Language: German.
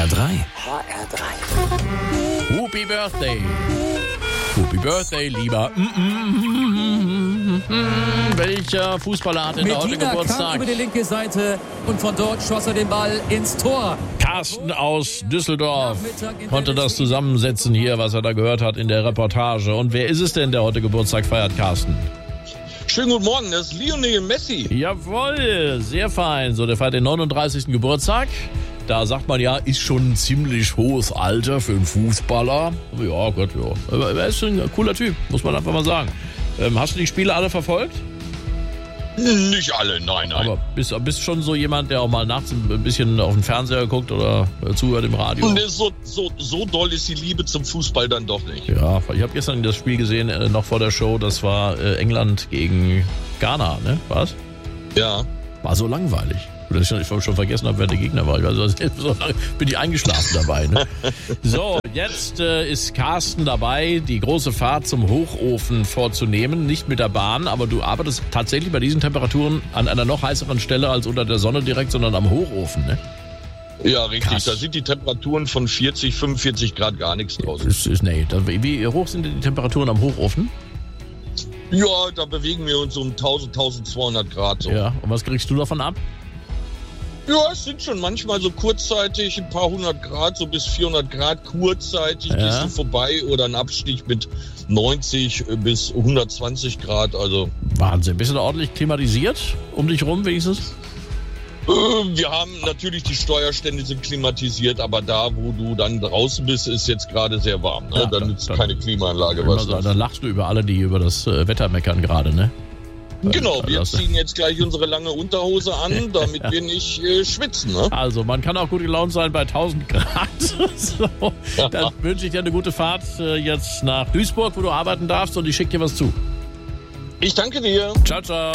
HR3. Happy Birthday. Happy Birthday, lieber. Welcher Fußballer hat denn da heute Medina kam Geburtstag? über die linke Seite und von dort schoss er den Ball ins Tor. Carsten aus Düsseldorf konnte das zusammensetzen hier, was er da gehört hat in der Reportage. Und wer ist es denn, der heute Geburtstag feiert, Carsten? Schönen guten Morgen, das ist Lionel Messi. Jawohl, sehr fein. So, der feiert den 39. Geburtstag. Da sagt man ja, ist schon ein ziemlich hohes Alter für einen Fußballer. Ja, Gott, ja. Aber er ist ein cooler Typ, muss man einfach mal sagen. Hast du die Spiele alle verfolgt? Nicht alle, nein. Aber bist schon so jemand, der auch mal nachts ein bisschen auf den Fernseher guckt oder zuhört im Radio? Und so doll ist die Liebe zum Fußball dann doch nicht. Ja, ich habe gestern das Spiel gesehen, noch vor der Show. Das war England gegen Ghana, ne? Was? Ja. War so langweilig. Dass ich schon vergessen habe, wer der Gegner war. Also, so lange bin ich eingeschlafen dabei. Ne? So, jetzt ist Carsten dabei, die große Fahrt zum Hochofen vorzunehmen. Nicht mit der Bahn, aber du arbeitest tatsächlich bei diesen Temperaturen an einer noch heißeren Stelle als unter der Sonne direkt, sondern am Hochofen, ne? Ja, richtig. Krass. Da sind die Temperaturen von 40, 45 Grad gar nichts draus. Wie hoch sind denn die Temperaturen am Hochofen? Ja, da bewegen wir uns um 1000, 1200 Grad. So. Ja, und was kriegst du davon ab? Ja, es sind schon manchmal so kurzzeitig ein paar 100 Grad, so bis 400 Grad kurzzeitig gehst du vorbei oder ein Abstich mit 90 bis 120 Grad. Also Wahnsinn. Bist du da ordentlich klimatisiert um dich rum wenigstens? wir haben natürlich, die Steuerstände sind klimatisiert, aber da, wo du dann draußen bist, ist jetzt gerade sehr warm. Ne? Ja, dann nützt keine Klimaanlage was. Da lachst du über alle, die über das Wetter meckern gerade, ne? Genau, wir ziehen jetzt gleich unsere lange Unterhose an, damit wir nicht schwitzen. Ne? Also, man kann auch gut gelaunt sein bei 1000 Grad. So, dann wünsche ich dir eine gute Fahrt jetzt nach Duisburg, wo du arbeiten darfst, und ich schicke dir was zu. Ich danke dir. Ciao, ciao.